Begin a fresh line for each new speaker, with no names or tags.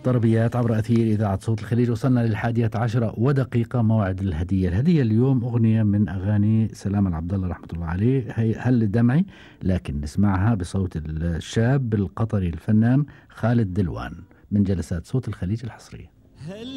طربيات عبر أثير إذاعة صوت الخليج. وصلنا ل11:01 موعد الهدية اليوم أغنية من أغاني سلام العبد الله رحمة الله عليه، هي هل الدمعي، لكن نسمعها بصوت الشاب القطري الفنان خالد دلوان من جلسات صوت الخليج الحصرية.